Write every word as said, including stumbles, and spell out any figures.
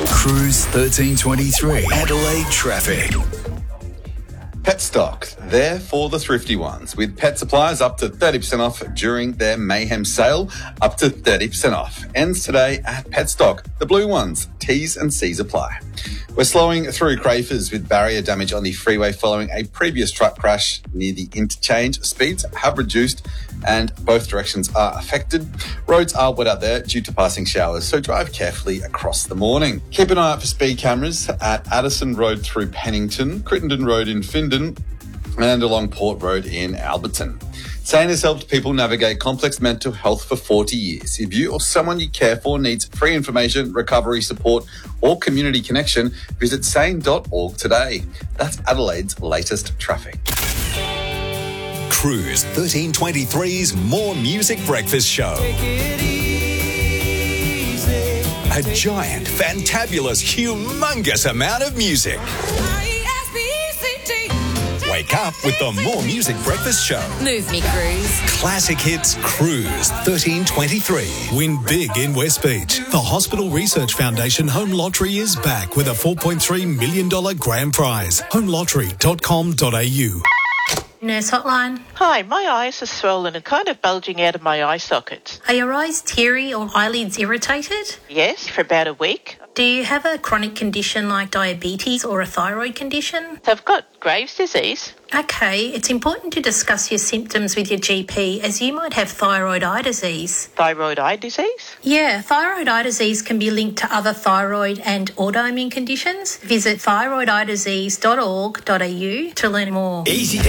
Cruise thirteen twenty-three, Adelaide traffic. Petstock, there for the thrifty ones, with pet supplies up to thirty percent off during their Mayhem sale, up to thirty percent off. Ends today at Petstock, the blue ones. T's and C's apply. We're slowing through Crafers with barrier damage on the freeway following a previous truck crash near the interchange. Speeds have reduced and both directions are affected. Roads are wet out there due to passing showers, so drive carefully across the morning. Keep an eye out for speed cameras at Addison Road through Pennington, Crittenden Road in Findon, and along Port Road in Alberton. SANE has helped people navigate complex mental health for forty years. If you or someone you care for needs free information, recovery support, or community connection, visit sane dot org today. That's Adelaide's latest traffic. Cruise thirteen twenty-three's More Music Breakfast Show. A giant, fantabulous, humongous amount of music. Wake up with the More Music Breakfast Show. Move me, Cruise. Classic hits Cruise thirteen twenty-three. Win big in West Beach. The Hospital Research Foundation Home Lottery is back with a four point three million dollars grand prize. home lottery dot com dot a u. Nurse hotline. Hi, my eyes are swollen and kind of bulging out of my eye sockets. Are your eyes teary or eyelids irritated? Yes, for about a week. Do you have a chronic condition like diabetes or a thyroid condition? I've got Graves' disease. Okay, it's important to discuss your symptoms with your G P as you might have thyroid eye disease. Thyroid eye disease? Yeah, thyroid eye disease can be linked to other thyroid and autoimmune conditions. Visit thyroid eye disease dot org dot a u to learn more. Easy